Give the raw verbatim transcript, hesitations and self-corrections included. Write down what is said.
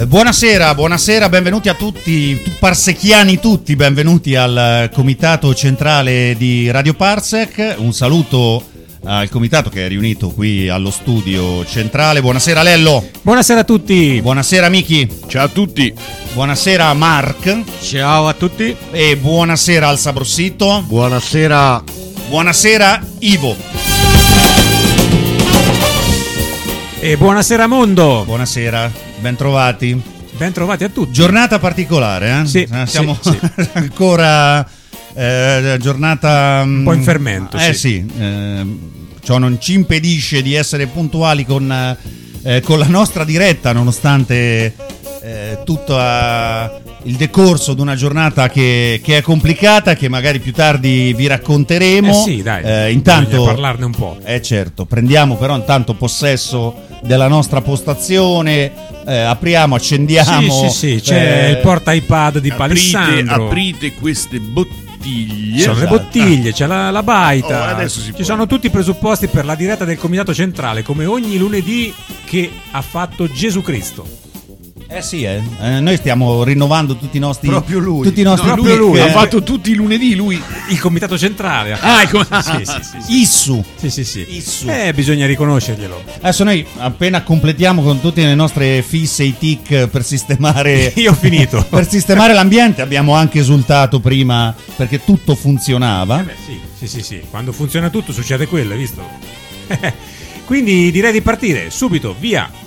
Buonasera, buonasera, benvenuti a tutti, parsechiani tutti, benvenuti al comitato centrale di Radio Parsec. Un saluto al comitato che è riunito qui allo studio centrale. Buonasera Lello. Buonasera a tutti. Buonasera Miki. Ciao a tutti. Buonasera Mark. Ciao a tutti. E buonasera al Sabrossito. Buonasera. Buonasera Ivo. E buonasera mondo. Buonasera, bentrovati. Bentrovati a tutti. Giornata particolare, eh? Sì, siamo sì, sì. ancora eh, giornata un po' in fermento. Eh sì, sì, eh, ciò non ci impedisce di essere puntuali con, eh, con la nostra diretta, nonostante eh, tutto eh, il decorso di una giornata che, che è complicata, che magari più tardi vi racconteremo. Eh sì, dai. Eh, intanto parlarne un po'. Eh certo, prendiamo però intanto possesso della nostra postazione, eh, apriamo, accendiamo. Sì, sì, sì, c'è eh, il porta iPad di Palissandro. Aprite queste bottiglie. Sono esatto. le bottiglie, c'è la, la baita. Oh, adesso si Ci può. sono tutti i presupposti per la diretta del Comitato Centrale, come ogni lunedì che ha fatto Gesù Cristo. Eh sì, eh. Eh, noi stiamo rinnovando tutti i nostri Proprio lui. tutti i nostri No, click, lui eh. ha fatto tutti i lunedì lui. Il Comitato Centrale. Ah, ecco. Sì, sì, sì, sì. Issu. Sì, sì, sì. Issu. Eh, bisogna riconoscerglielo. Adesso noi appena completiamo con tutte le nostre fisse i tic per sistemare Io ho finito. per sistemare l'ambiente, abbiamo anche esultato prima perché tutto funzionava. Eh beh, sì, sì, sì, sì. Quando funziona tutto succede quello, hai visto? Quindi direi di partire subito, via.